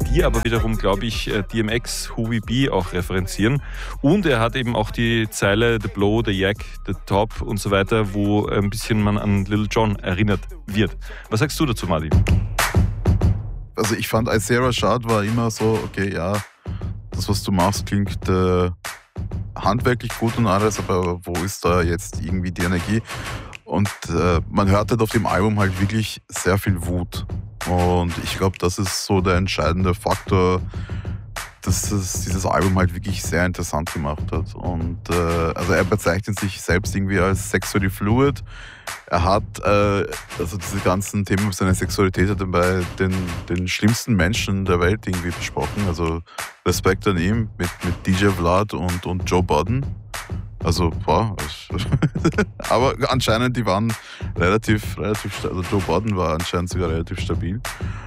die aber wiederum, glaube ich, DMX, Who We Be auch referenzieren. Und er hat eben auch die Zeile The Blow, The Yak, The Top und so weiter, wo ein bisschen man an Lil Jon erinnert wird. Was sagst du dazu, Madi? Also ich fand Isaiah Rashad war immer so, okay, ja, das, was du machst, klingt handwerklich gut und alles, aber wo ist da jetzt irgendwie die Energie? Und man hört halt auf dem Album halt wirklich sehr viel Wut. Und ich glaube, das ist so der entscheidende Faktor, dass es dieses Album halt wirklich sehr interessant gemacht hat. Und also er bezeichnet sich selbst irgendwie als sexually fluid. Er hat also diese ganzen Themen über seine Sexualität hat er bei den schlimmsten Menschen der Welt irgendwie besprochen. Also Respekt an ihm mit DJ Vlad und Joe Budden. Also, boah. Aber anscheinend, die waren relativ also Joe Budden war anscheinend sogar relativ stabil.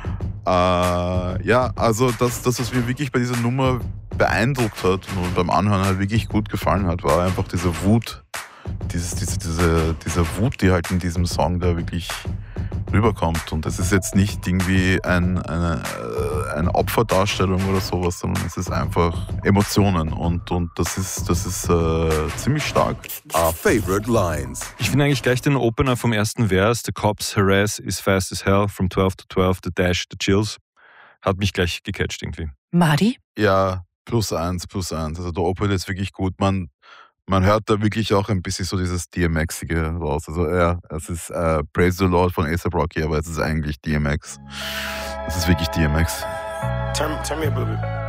Ja, also das, was mir wirklich bei dieser Nummer beeindruckt hat und beim Anhören halt wirklich gut gefallen hat, war einfach diese Wut. Diese Wut, die halt in diesem Song da wirklich rüberkommt. Und das ist jetzt nicht irgendwie eine Opferdarstellung oder sowas, sondern es ist einfach Emotionen. Und das ist ziemlich stark. Our favorite lines. Ich finde eigentlich gleich den Opener vom ersten Vers, The Cops Harass is fast as hell, from 12 to 12, The Dash, The Chills, hat mich gleich gecatcht irgendwie. Madi? Ja, +1. Also der Opener ist wirklich gut. Man hört da wirklich auch ein bisschen so dieses DMX-ige raus. Also ja, es ist Praise the Lord von A$AP Rocky, aber es ist eigentlich DMX. Es ist wirklich DMX. Turn me up a little bit.